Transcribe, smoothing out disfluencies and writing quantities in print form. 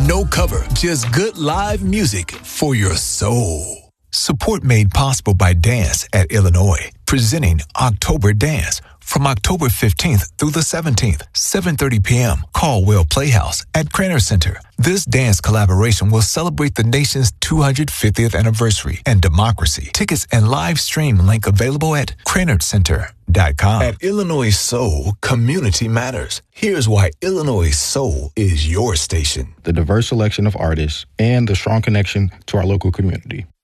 No cover, just good live music for your soul. Support made possible by Dance at Illinois, presenting October Dance from October 15th through the 17th, 7:30 p.m. Caldwell Playhouse at Craner Center. This dance collaboration will celebrate the nation's 250th anniversary and democracy. Tickets and live stream link available at cranercenter.com. At Illinois Soul, community matters. Here's why Illinois Soul is your station. The diverse selection of artists and the strong connection to our local community.